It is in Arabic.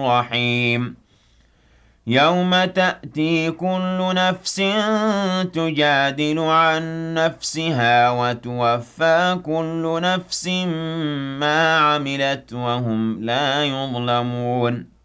الرحيم يوم تأتي كل نفس تجادل عن نفسها وتوفى كل نفس ما عملت وهم لا يظلمون